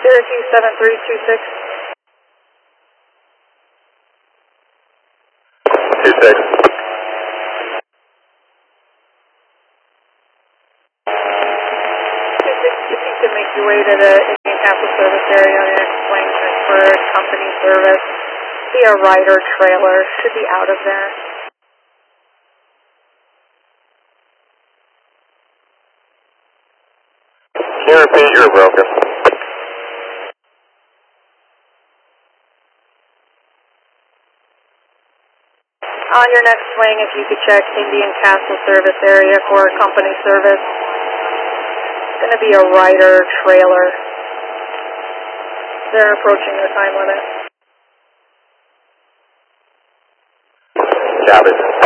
Syracuse 7326. 26. If you could make your way to the Indian Castle service area on your next swing for company service, be a rider trailer, should be out of there. Can you repeat? You're broken. On your next swing, if you could check Indian Castle service area for company service. It's going to be a rider trailer. They're approaching their time limit. Copy.